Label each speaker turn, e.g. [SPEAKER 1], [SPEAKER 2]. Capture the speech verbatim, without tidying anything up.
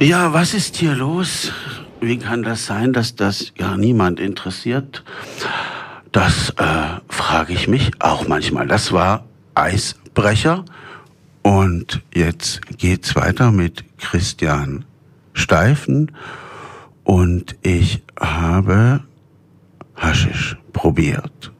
[SPEAKER 1] Ja, was ist hier los? Wie kann das sein, dass das ja niemand interessiert? Das äh, frage ich mich auch manchmal. Das war Eisbrecher. Und jetzt geht's weiter mit Christian Steifen. Und ich habe Haschisch probiert.